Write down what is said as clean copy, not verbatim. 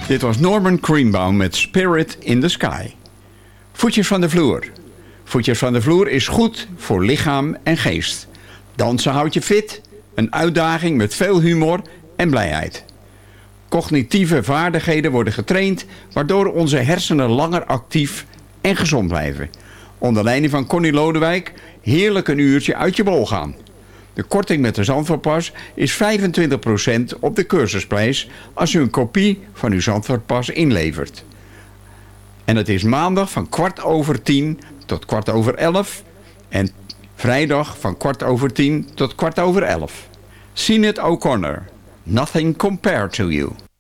Dit was Norman Greenbaum met Spirit in the Sky. Voetjes van de vloer. Voetjes van de vloer is goed voor lichaam en geest. Dansen houdt je fit, een uitdaging met veel humor en blijheid. Cognitieve vaardigheden worden getraind, waardoor onze hersenen langer actief en gezond blijven. Onder leiding van Connie Lodewijk heerlijk een uurtje uit je bol gaan. De korting met de Zandvoortpas is 25% op de cursusprijs als u een kopie van uw Zandvoortpas inlevert. En het is maandag van 10:15 tot 11:15 en vrijdag van 10:15 tot 11:15. Sinead O'Connor, Nothing Compared to You.